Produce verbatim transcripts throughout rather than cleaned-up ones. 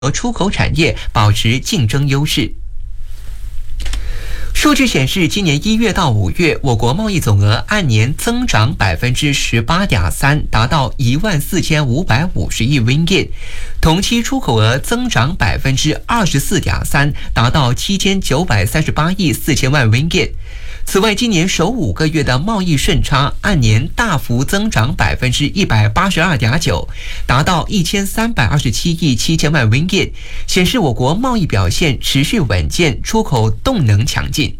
和出口产业保持竞争优势。数据显示，今年一月到五月，我国贸易总额按年增长百分之十八点三，达到一万四千五百五十亿 ringgit， 同期出口额增长百分之二十四点三，达到七千九百三十八亿四千万 ringgit。此外，今年首五个月的贸易顺差按年大幅增长百分之一百八十二点九，达到一千三百二十七亿七千万 ringgit， 显示我国贸易表现持续稳健，出口动能强劲。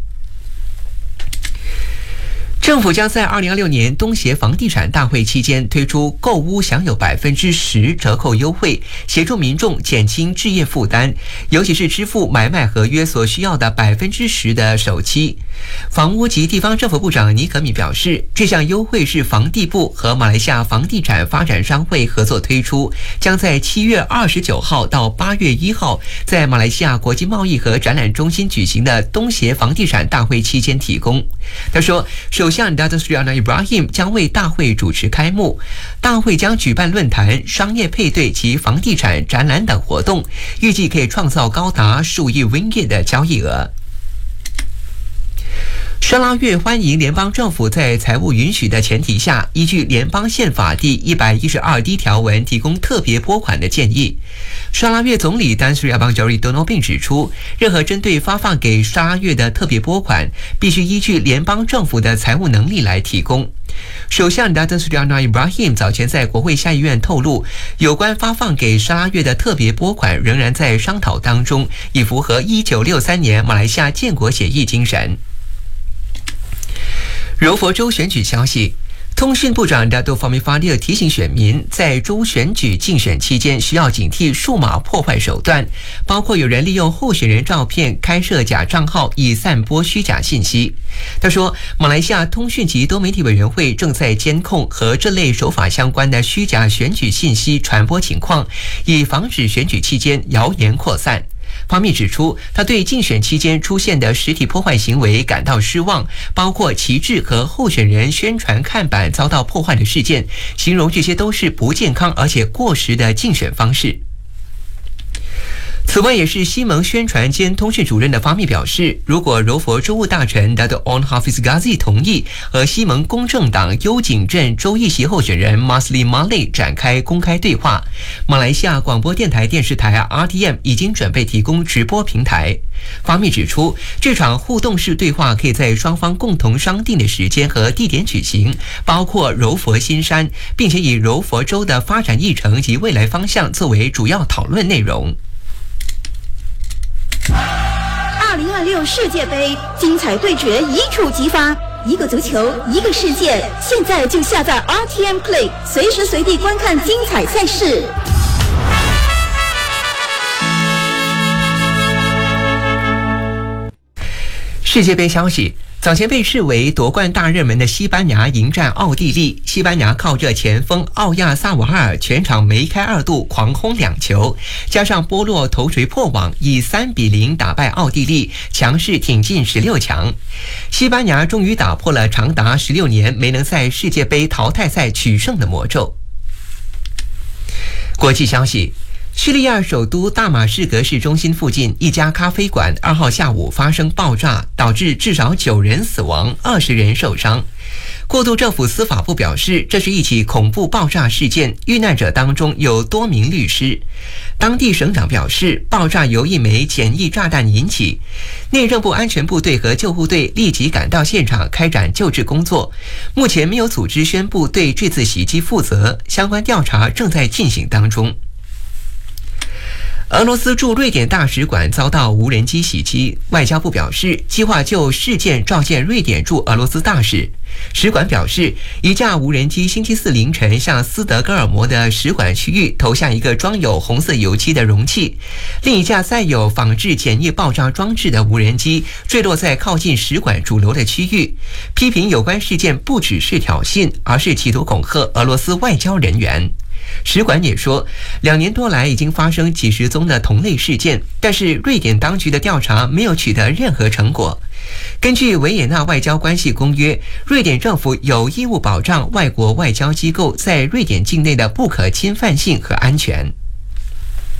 政府将在二零二六年东协房地产大会期间推出购屋享有百分之十折扣优惠，协助民众减轻置业负担，尤其是支付买卖合约所需要的百分之十的首期。房屋及地方政府部长尼可米表示，这项优惠是房地部和马来西亚房地产发展商会合作推出，将在七月二十九号到八月一号在马来西亚国际贸易和展览中心举行的东协房地产大会期间提供。他说，首相 Datuk Seri Anwar Ibrahim 将为大会主持开幕，大会将举办论坛、商业配对及房地产展览等活动，预计可以创造高达数亿 ringgit 的交易额。沙拉越欢迎联邦政府在财务允许的前提下，依据联邦宪法第一百一十二 D 条文提供特别拨款的建议。沙拉越总理丹斯里阿邦乔里多诺并指出，任何针对发放给沙拉越的特别拨款，必须依据联邦政府的财务能力来提供。首相 Datuk Seri Anwar Ibrahim 早前在国会下议院透露，有关发放给沙拉越的特别拨款仍然在商讨当中，以符合一九六三年马来西亚建国协议精神。柔佛州选举消息，通讯部长 Dato' Fahmi Fadil 提醒选民，在州选举竞选期间需要警惕数码破坏手段，包括有人利用候选人照片开设假账号以散播虚假信息。他说，马来西亚通讯及多媒体委员会正在监控和这类手法相关的虚假选举信息传播情况，以防止选举期间谣言扩散。方面指出，他对竞选期间出现的实体破坏行为感到失望，包括旗帜和候选人宣传看板遭到破坏的事件，形容这些都是不健康而且过时的竞选方式。此外，也是西盟宣传兼通讯主任的方面表示，如果柔佛州务大臣 Dato' Onn Hafiz Ghazi 同意和西盟公正党优景镇州议席候选人 Masli Malik 展开公开对话，马来西亚广播电台电视台 R T M 已经准备提供直播平台。方面指出，这场互动式对话可以在双方共同商定的时间和地点举行，包括柔佛新山，并且以柔佛州的发展议程及未来方向作为主要讨论内容。 二零二六世界杯精彩对决一触即发，一个足球，一个世界。现在就下载 R T M Play， 随时随地观看精彩赛事。 世界杯消息，早前被视为夺冠大热门的西班牙迎战奥地利，西班牙靠着前锋奥亚萨瓦尔全场梅开二度，狂轰两球，加上波洛头锤破网，以三比零打败奥地利，强势挺进十六强。西班牙终于打破了长达十六年没能在世界杯淘汰赛取胜的魔咒。国际消息，叙利亚首都大马士革市中心附近一家咖啡馆二号下午发生爆炸，导致至少九人死亡，二十人受伤。过渡政府司法部表示，这是一起恐怖爆炸事件，遇难者当中有多名律师。当地省长表示，爆炸由一枚简易炸弹引起，内政部安全部队和救护队立即赶到现场开展救治工作。目前没有组织宣布对这次袭击负责，相关调查正在进行当中。俄罗斯驻瑞典大使馆遭到无人机袭击，外交部表示计划就事件召见瑞典驻俄罗斯大使。使馆表示，一架无人机星期四凌晨向斯德哥尔摩的使馆区域投下一个装有红色油漆的容器，另一架载有仿制简易爆炸装置的无人机坠落在靠近使馆主楼的区域，批评有关事件不只是挑衅，而是企图恐吓俄罗斯外交人员。使馆也说，两年多来已经发生几十宗的同类事件，但是瑞典当局的调查没有取得任何成果。根据维也纳外交关系公约，瑞典政府有义务保障外国外交机构在瑞典境内的不可侵犯性和安全。